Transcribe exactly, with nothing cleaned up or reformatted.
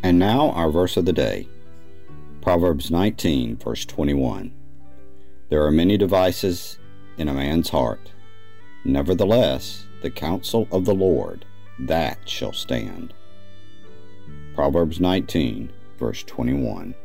And now our verse of the day, Proverbs nineteen, verse twenty-one. There are many devices in a man's heart. Nevertheless, the counsel of the Lord, that shall stand. Proverbs nineteen, verse twenty-one.